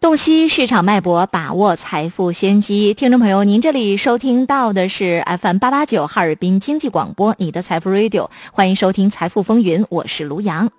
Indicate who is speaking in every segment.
Speaker 1: 洞悉市场脉搏，把握财富先机。听众朋友，您这里收听到的是 FM889 哈尔滨经济广播，你的财富 Radio， 欢迎收听财富风云，我是卢阳。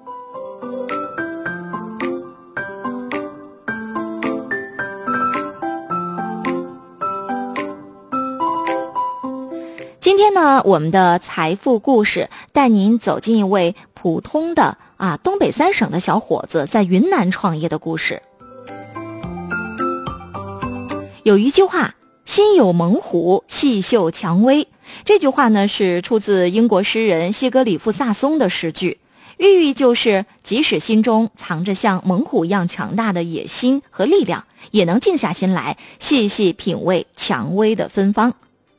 Speaker 1: 今天呢，我们的财富故事带您走进一位普通的东北三省的小伙子在云南创业的故事。有一句话，心有猛虎，细嗅蔷薇。这句话呢是出自英国诗人西格里夫萨松的诗句，寓意就是即使心中藏着像猛虎一样强大的野心和力量，也能静下心来细细品味蔷薇的芬芳。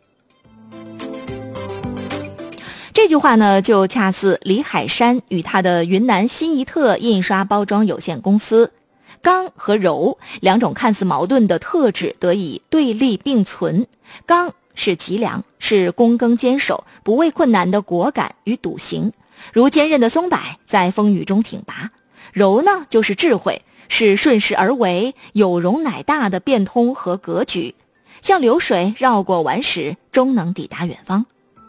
Speaker 1: 这句话呢，就恰似李海山与他的云南新一特印刷包装有限公司，刚和柔两种看似矛盾的特质得以对立并存。刚是脊梁，是躬耕坚守、不畏困难的果敢与笃行，如坚韧的松柏在风雨中挺拔；柔呢，就是智慧，是顺势而为、有容乃大的变通和格局，像流水绕过顽石，终能抵达远方。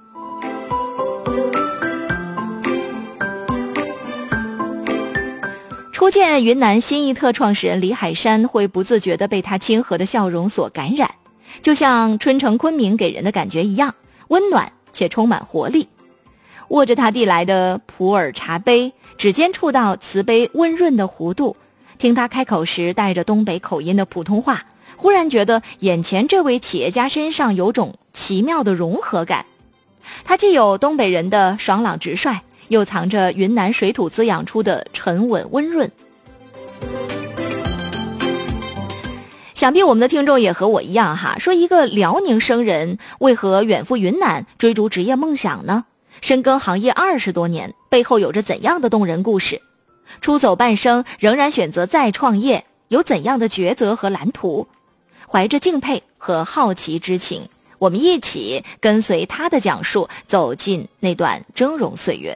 Speaker 1: 初见云南新一特创始人李海山，会不自觉地被他亲和的笑容所感染，就像春城昆明给人的感觉一样，温暖且充满活力。握着他递来的普洱茶杯，指尖触到瓷杯温润的弧度，听他开口时带着东北口音的普通话，忽然觉得眼前这位企业家身上有种奇妙的融合感。他既有东北人的爽朗直率，又藏着云南水土滋养出的沉稳温润。想必我们的听众也和我一样说一个辽宁生人为何远赴云南追逐职业梦想呢？深耕行业20多年，背后有着怎样的动人故事？出走半生仍然选择再创业，有怎样的抉择和蓝图？怀着敬佩和好奇之情，我们一起跟随他的讲述，走进那段峥嵘岁月。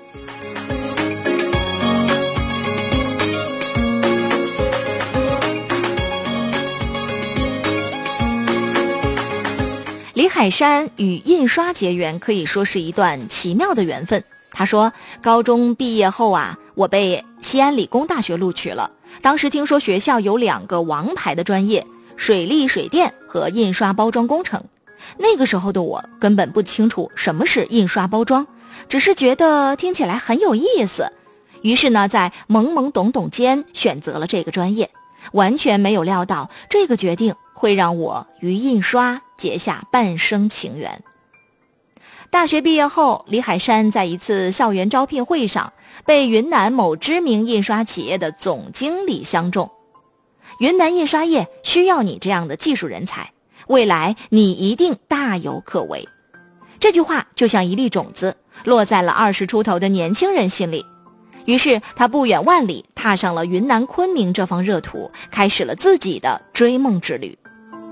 Speaker 1: 李海山与印刷结缘可以说是一段奇妙的缘分。他说，高中毕业后我被西安理工大学录取了。当时听说学校有2个王牌的专业，水利水电和印刷包装工程。那个时候的我根本不清楚什么是印刷包装，只是觉得听起来很有意思。于是呢，在懵懵懂懂间选择了这个专业，完全没有料到这个决定会让我与印刷结下半生情缘。大学毕业后，李海山在一次校园招聘会上被云南某知名印刷企业的总经理相中。云南印刷业需要你这样的技术人才，未来你一定大有可为。这句话就像一粒种子，落在了20出头的年轻人心里。于是他不远万里踏上了云南昆明这方热土，开始了自己的追梦之旅。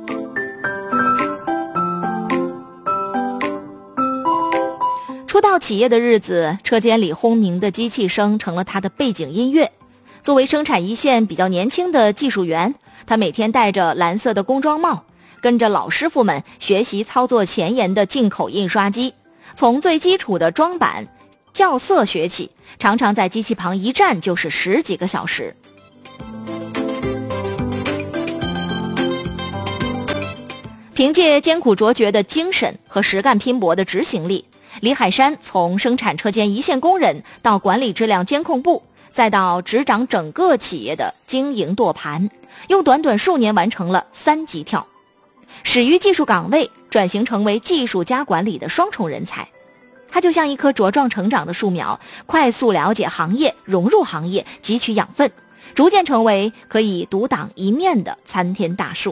Speaker 1: 初到企业的日子，车间里轰鸣的机器声成了他的背景音乐。作为生产一线比较年轻的技术员，他每天戴着蓝色的工装帽，跟着老师傅们学习操作前沿的进口印刷机，从最基础的装版、校色学起，常常在机器旁一站就是10几个小时。凭借艰苦卓绝的精神和实干拼搏的执行力，李海山从生产车间一线工人到管理质量监控部，再到执掌整个企业的经营舵盘，用短短数年完成了3级跳，始于技术岗位，转型成为技术加管理的双重人才。他就像一棵茁壮成长的树苗，快速了解行业，融入行业，汲取养分，逐渐成为可以独当一面的参天大树。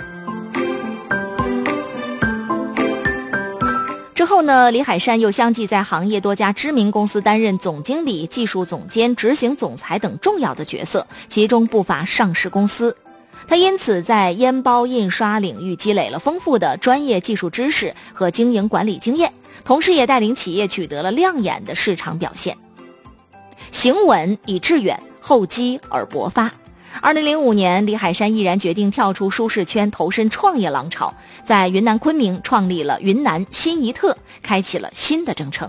Speaker 1: 之后呢，李海山又相继在行业多家知名公司担任总经理、技术总监、执行总裁等重要的角色，其中不乏上市公司。他因此在烟包印刷领域积累了丰富的专业技术知识和经营管理经验，同时也带领企业取得了亮眼的市场表现。行稳以致远，厚积而薄发。 2005年，李海山毅然决定跳出舒适圈，投身创业浪潮，在云南昆明创立了云南新一特，开启了新的征程。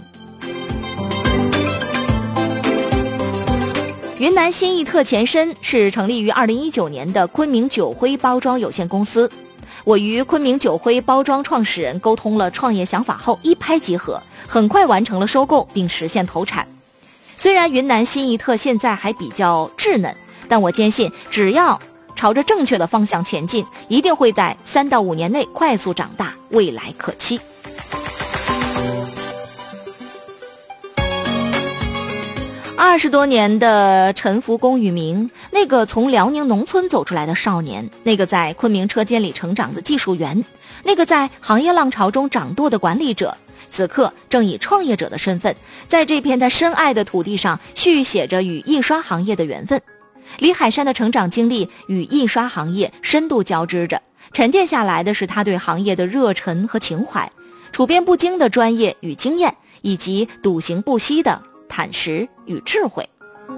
Speaker 1: 云南新一特前身是成立于2019年的昆明九辉包装有限公司。我与昆明九辉包装创始人沟通了创业想法后，一拍即合，很快完成了收购并实现投产。虽然云南新一特现在还比较稚嫩，但我坚信只要朝着正确的方向前进，一定会在3到5年内快速长大，未来可期。20多年的沉浮功与名，那个从辽宁农村走出来的少年，那个在昆明车间里成长的技术员，那个在行业浪潮中掌舵的管理者，此刻正以创业者的身份，在这片他深爱的土地上续写着与印刷行业的缘分。李海山的成长经历与印刷行业深度交织着，沉淀下来的是他对行业的热忱和情怀，处变不惊的专业与经验，以及笃行不息的坦实与智慧。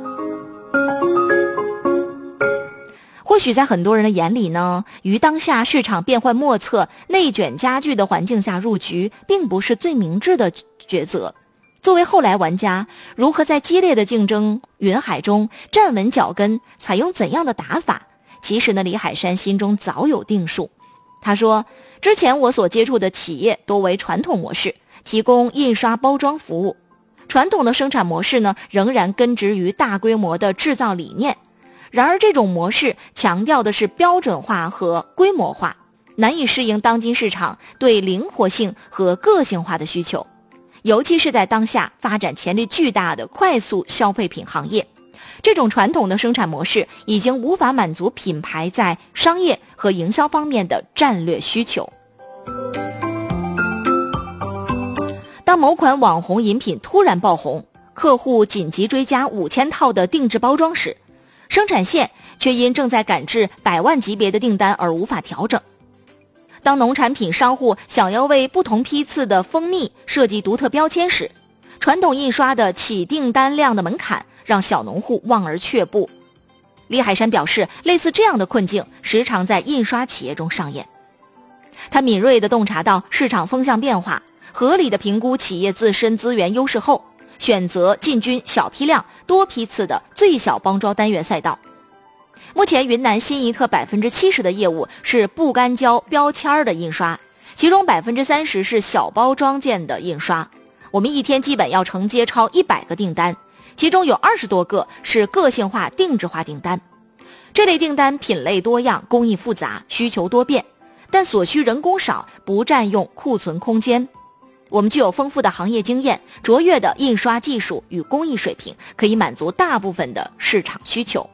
Speaker 1: 或许在很多人的眼里呢，于当下市场变幻莫测、内卷加剧的环境下入局，并不是最明智的抉择。作为后来玩家，如何在激烈的竞争云海中站稳脚跟，采用怎样的打法，其实呢，李海山心中早有定数。他说，之前我所接触的企业多为传统模式，提供印刷包装服务。传统的生产模式呢，仍然根植于大规模的制造理念。然而这种模式强调的是标准化和规模化，难以适应当今市场对灵活性和个性化的需求。尤其是在当下发展潜力巨大的快速消费品行业，这种传统的生产模式已经无法满足品牌在商业和营销方面的战略需求。当某款网红饮品突然爆红，客户紧急追加5000套的定制包装时，生产线却因正在赶制100万级别的订单而无法调整。当农产品商户想要为不同批次的蜂蜜设计独特标签时，传统印刷的起订单量的门槛让小农户望而却步。李海山表示，类似这样的困境时常在印刷企业中上演。他敏锐地洞察到市场风向变化，合理地评估企业自身资源优势后，选择进军小批量多批次的最小包装单元赛道。目前云南新一特 70% 的业务是不干胶标签的印刷，其中 30% 是小包装件的印刷。我们一天基本要承接超100个订单，其中有20多个是个性化定制化订单。这类订单品类多样，工艺复杂，需求多变，但所需人工少，不占用库存空间。我们具有丰富的行业经验，卓越的印刷技术与工艺水平，可以满足大部分的市场需求。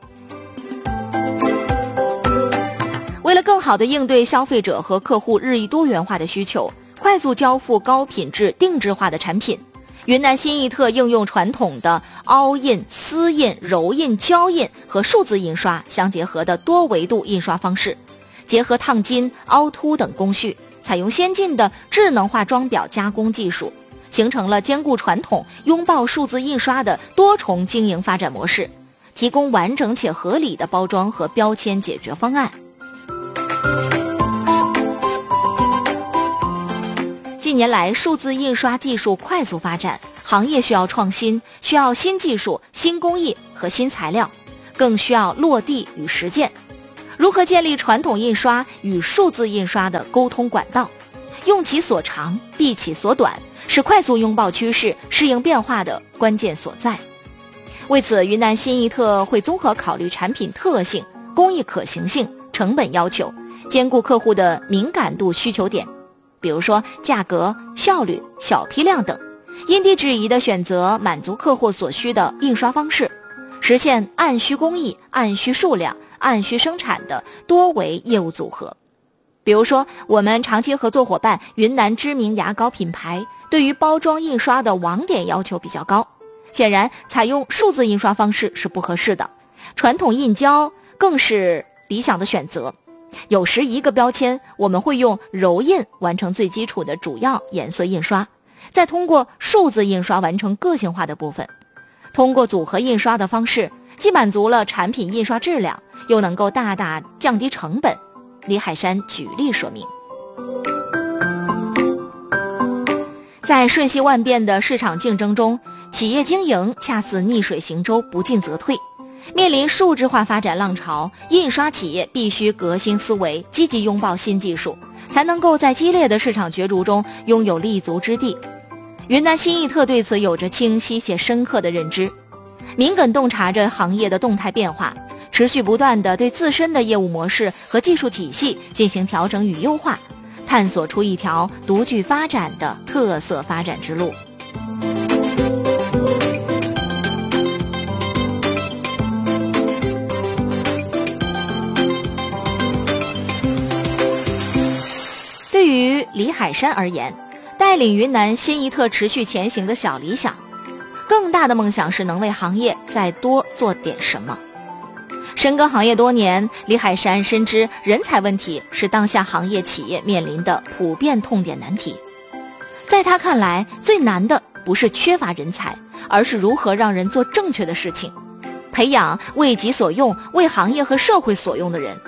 Speaker 1: 为了更好地应对消费者和客户日益多元化的需求，快速交付高品质定制化的产品，云南新一特应用传统的凹印、丝印、柔印、胶印和数字印刷相结合的多维度印刷方式，结合烫金、凹凸等工序，采用先进的智能化装裱加工技术，形成了兼顾传统、拥抱数字印刷的多重经营发展模式，提供完整且合理的包装和标签解决方案。近年来，数字印刷技术快速发展，行业需要创新，需要新技术、新工艺和新材料，更需要落地与实践。如何建立传统印刷与数字印刷的沟通管道，用其所长，避其所短，是快速拥抱趋势、适应变化的关键所在。为此，云南新一特会综合考虑产品特性、工艺可行性、成本要求，兼顾客户的敏感度需求点，比如说价格、效率、小批量等，因地制宜地选择满足客户所需的印刷方式，实现按需工艺、按需数量、按需生产的多维业务组合。比如说，我们长期合作伙伴云南知名牙膏品牌，对于包装印刷的网点要求比较高，显然采用数字印刷方式是不合适的，传统印胶更是理想的选择。有时一个标签我们会用柔印完成最基础的主要颜色印刷，再通过数字印刷完成个性化的部分。通过组合印刷的方式，既满足了产品印刷质量， 又能够大大降低成本。李海山举例说明，在瞬息万变的市场竞争中，企业经营恰似逆水行舟，不进则退。面临数字化发展浪潮，印刷企业必须革新思维，积极拥抱新技术，才能够在激烈的市场角逐中拥有立足之地。云南新意特对此有着清晰且深刻的认知，敏感洞察着行业的动态变化，持续不断地对自身的业务模式和技术体系进行调整与优化，探索出一条独具发展的特色发展之路。对于李海山而言，带领云南新意特持续前行的小理想，更大的梦想是能为行业再多做点什么。深耕行业多年，李海山深知人才问题是当下行业企业面临的普遍痛点难题。在他看来，最难的不是缺乏人才，而是如何让人做正确的事情，培养为己所用、为行业和社会所用的人。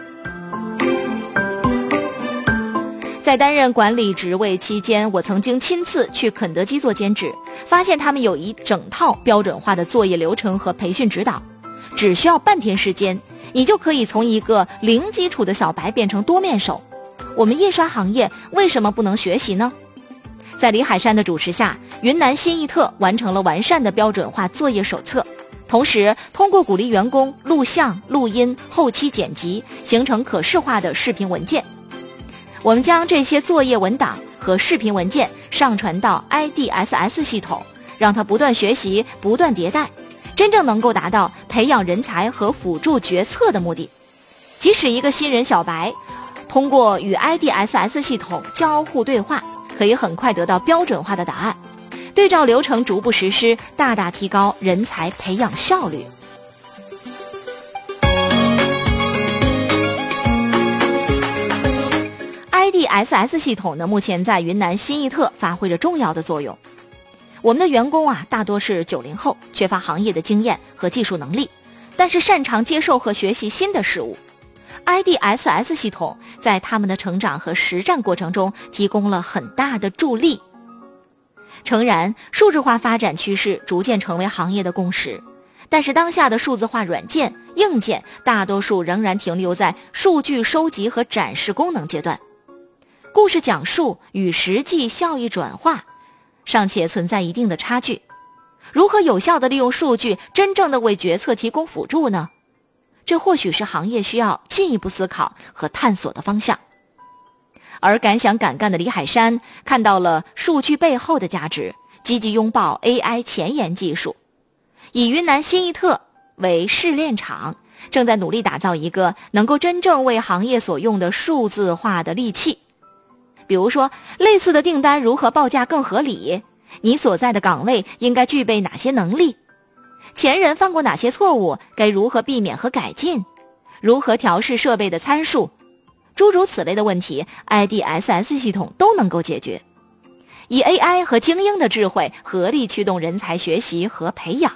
Speaker 1: 在担任管理职位期间，我曾经亲自去肯德基做兼职，发现他们有一整套标准化的作业流程和培训指导，只需要半天时间，你就可以从一个零基础的小白变成多面手。我们印刷行业为什么不能学习呢？在李海山的主持下，云南新意特完成了完善的标准化作业手册，同时通过鼓励员工录像、录音、后期剪辑，形成可视化的视频文件。我们将这些作业文档和视频文件上传到 IDSS 系统，让它不断学习、不断迭代，真正能够达到培养人才和辅助决策的目的。即使一个新人小白，通过与 IDSS 系统交互对话，可以很快得到标准化的答案，对照流程逐步实施，大大提高人才培养效率。IDSS 系统呢，目前在云南新意特发挥着重要的作用。我们的员工大多是90后，缺乏行业的经验和技术能力，但是擅长接受和学习新的事物。IDSS 系统在他们的成长和实战过程中提供了很大的助力。诚然，数字化发展趋势逐渐成为行业的共识，但是当下的数字化软件、硬件大多数仍然停留在数据收集和展示功能阶段。故事讲述与实际效益转化尚且存在一定的差距。如何有效地利用数据，真正地为决策提供辅助呢？这或许是行业需要进一步思考和探索的方向。而敢想敢干的李海山看到了数据背后的价值，积极拥抱 AI 前沿技术，以云南新意特为试炼场，正在努力打造一个能够真正为行业所用的数字化的利器。比如说，类似的订单如何报价更合理？你所在的岗位应该具备哪些能力？前人犯过哪些错误？该如何避免和改进？如何调试设备的参数？诸如此类的问题 ，IDSS 系统都能够解决。以 AI 和精英的智慧合力驱动人才学习和培养。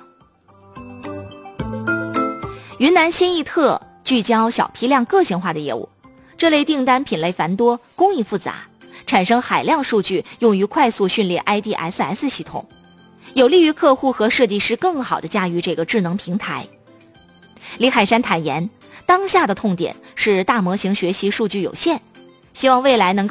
Speaker 1: 云南新意特聚焦小批量个性化的业务，这类订单品类繁多，工艺复杂，产生海量数据用于快速训练 IDSS 系统，有利于客户和设计师更好地驾驭这个智能平台。李海山坦言，当下的痛点是大模型学习数据有限，希望未来能够